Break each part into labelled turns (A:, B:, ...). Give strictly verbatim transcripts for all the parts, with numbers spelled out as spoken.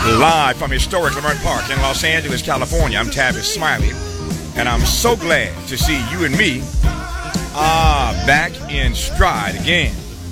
A: Live from historic Lamert Park in Los Angeles, California, I'm Tavis Smiley, and I'm so glad to see you and me ah, back in stride again.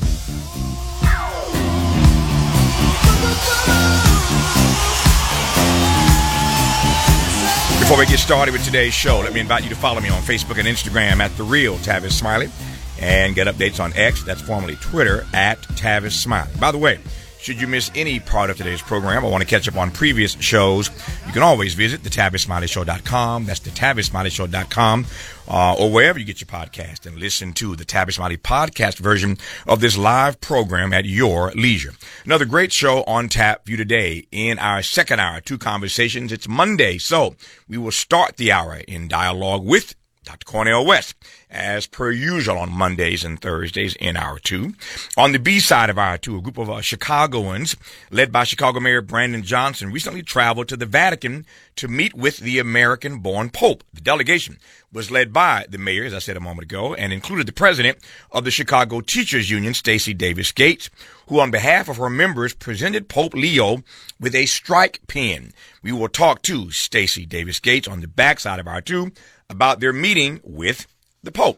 A: Before we get started with today's show, let me invite you to follow me on Facebook and Instagram at The Real Tavis Smiley, and get updates on X, that's formerly Twitter, at Tavis Smiley. By the way, should you miss any part of today's program or want to catch up on previous shows, you can always visit the tavis smiley show dot com. That's the tavis smiley show dot com, uh, or wherever you get your podcast, and listen to the Tavis Smiley podcast version of this live program at your leisure. Another great show on tap for you today. In our second hour, two conversations. It's Monday, so we will start the hour in dialogue with Doctor Cornel West, as per usual on Mondays and Thursdays in Hour two. On the B side of Hour two, a group of uh, Chicagoans, led by Chicago Mayor Brandon Johnson, recently traveled to the Vatican to meet with the American-born Pope. The delegation was led by the mayor, as I said a moment ago, and included the president of the Chicago Teachers Union, Stacey Davis Gates, who on behalf of her members presented Pope Leo with a strike pin. We will talk to Stacey Davis Gates on the backside of Hour two about their meeting with the Pope.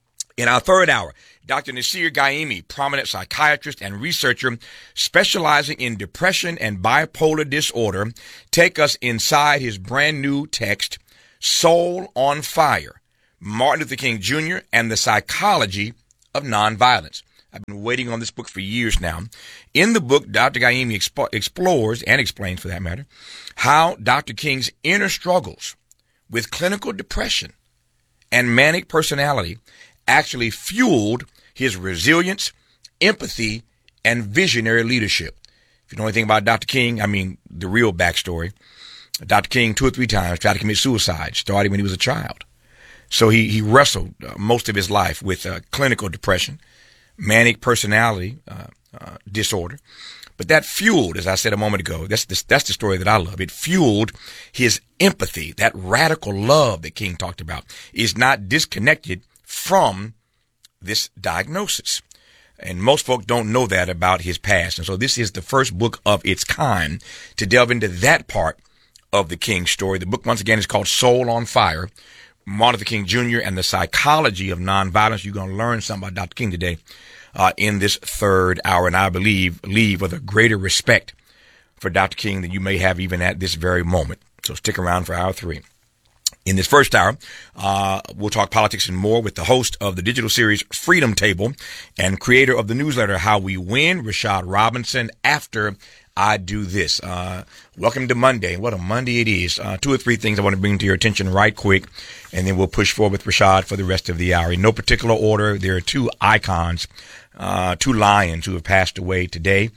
A: In our third hour, Doctor Nasir Gaimi, prominent psychiatrist and researcher specializing in depression and bipolar disorder, take us inside his brand new text, Soul on Fire, Martin Luther King Junior and the Psychology of Nonviolence. I've been waiting on this book for years now. In the book, Doctor Gaimi expo- explores, and explains for that matter, how Doctor King's inner struggles with clinical depression and manic personality actually fueled his resilience, empathy, and visionary leadership. If you know anything about Doctor King, I mean, the real backstory, Doctor King two or three times tried to commit suicide, starting when he was a child. So he, he wrestled uh, most of his life with uh, clinical depression, manic personality uh, uh, disorder. But that fueled, as I said a moment ago, that's the, that's the story that I love. It fueled his empathy. That radical love that King talked about is not disconnected from this diagnosis. And most folk don't know that about his past. And so this is the first book of its kind to delve into that part of the King story. The book, once again, is called Soul on Fire, Martin Luther King Junior and the Psychology of Nonviolence. You're going to learn something about Doctor King today. Uh, in this third hour, and I believe leave with a greater respect for Doctor King than you may have even at this very moment. So stick around for hour three. In this first hour, uh, we'll talk politics and more with the host of the digital series Freedom Table and creator of the newsletter How We Win, Rashad Robinson, after I do this. Uh, welcome to Monday. What a Monday it is. Uh, two or three things I want to bring to your attention right quick, and then we'll push forward with Rashad for the rest of the hour. In no particular order, there are two icons, uh, two lions who have passed away today.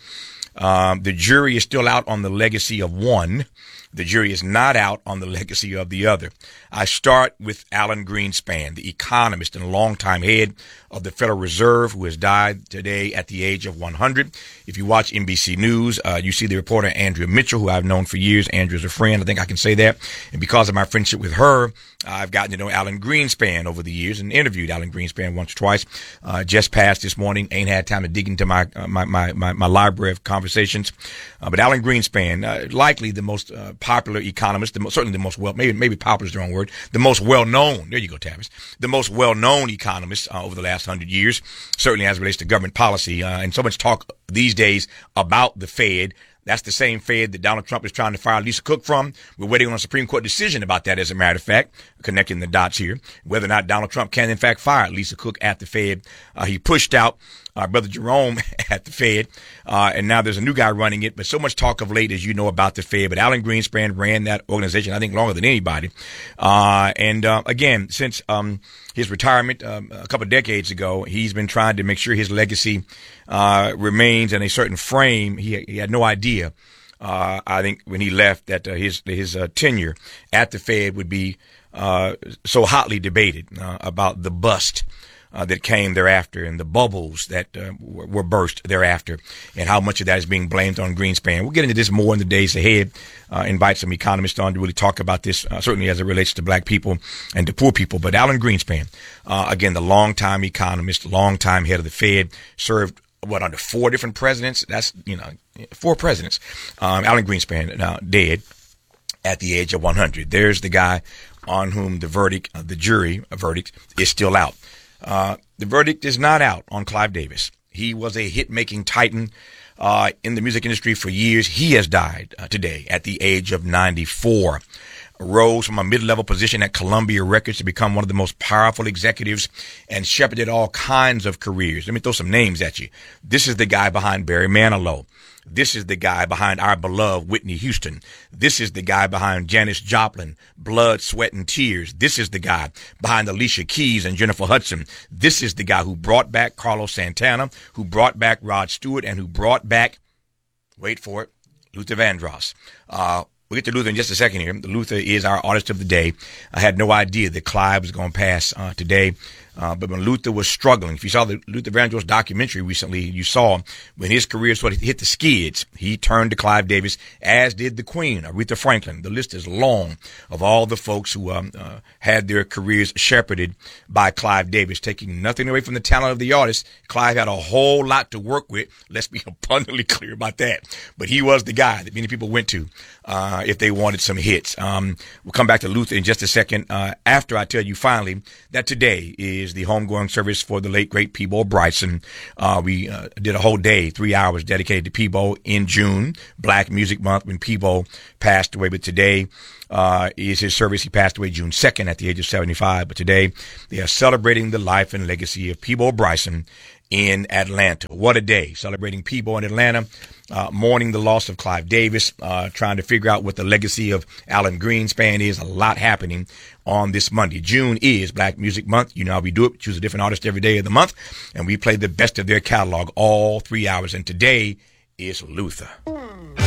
A: Um, the jury is still out on the legacy of one. The jury is not out on the legacy of the other. I start with Alan Greenspan, the economist and longtime head of the Federal Reserve, who has died today at the age of one hundred. If you watch N B C News, uh, you see the reporter Andrea Mitchell, who I've known for years. Andrea's a friend. I think I can say that. And because of my friendship with her, I've gotten to know Alan Greenspan over the years and interviewed Alan Greenspan once or twice. Uh, just passed this morning. Ain't had time to dig into my uh, my, my, my, my library of conversations. Uh, but Alan Greenspan, uh, likely the most uh, popular economist, the most, certainly the most well, maybe maybe popular is the wrong word, the most well-known, there you go, Tavis, the most well-known economist uh, over the last hundred years, certainly as it relates to government policy. Uh, and so much talk these days about the Fed. That's the same Fed that Donald Trump is trying to fire Lisa Cook from. We're waiting on a Supreme Court decision about that, as a matter of fact, connecting the dots here, whether or not Donald Trump can, in fact, fire Lisa Cook at the Fed. Uh, he pushed out uh, Brother Jerome at the Fed, uh, and now there's a new guy running it. But so much talk of late, as you know, about the Fed. But Alan Greenspan ran that organization, I think, longer than anybody. Uh, and uh, again, since um, his retirement um, a couple of decades ago, he's been trying to make sure his legacy uh, remains in a certain frame. He, he had no idea, uh, I think, when he left, that uh, his his uh, tenure at the Fed would be uh, so hotly debated uh, about the bust Uh, that came thereafter and the bubbles that uh, were, were burst thereafter, and how much of that is being blamed on Greenspan. We'll get into this more in the days ahead. Uh, invite some economists on to really talk about this, uh, certainly as it relates to black people and to poor people. But Alan Greenspan, uh, again, the longtime economist, longtime head of the Fed, served what, under four different presidents. That's, you know, four presidents. Um, Alan Greenspan now dead at the age of one hundred. There's the guy on whom the verdict, uh, the jury a verdict is still out. Uh, the verdict is not out on Clive Davis. He was a hit-making titan uh, in the music industry for years. He has died uh, today at the age of ninety-four. Rose from a mid-level position at Columbia Records to become one of the most powerful executives and shepherded all kinds of careers. Let me throw some names at you. This is the guy behind Barry Manilow. This is the guy behind our beloved Whitney Houston. This is the guy behind Janis Joplin, Blood, Sweat, and Tears. This is the guy behind Alicia Keys and Jennifer Hudson. This is the guy who brought back Carlos Santana, who brought back Rod Stewart, and who brought back, wait for it, Luther Vandross. Uh, We'll get to Luther in just a second here. Luther is our artist of the day. I had no idea that Clive was going to pass uh, today. Uh, but when Luther was struggling, if you saw the Luther Vandross documentary recently, you saw when his career sort of hit the skids, he turned to Clive Davis, as did the Queen, Aretha Franklin. The list is long of all the folks who um, uh, had their careers shepherded by Clive Davis, taking nothing away from the talent of the artist. Clive had a whole lot to work with. Let's be abundantly clear about that. But he was the guy that many people went to uh, if they wanted some hits. Um, we'll come back to Luther in just a second uh, after I tell you finally that today is is the homegoing service for the late, great Peabo Bryson. Uh, we uh, did a whole day, three hours dedicated to Peabo in June, Black Music Month, when Peabo passed away. But today uh, is his service. He passed away June second at the age of seventy-five. But today they are celebrating the life and legacy of Peabo Bryson in Atlanta. What a day, celebrating Peabo in Atlanta, uh, mourning the loss of Clive Davis, uh, trying to figure out what the legacy of Alan Greenspan is. A lot happening on this Monday. June is Black Music Month. You know how we do it. We choose a different artist every day of the month, and we play the best of their catalog all three hours. And today is Luther.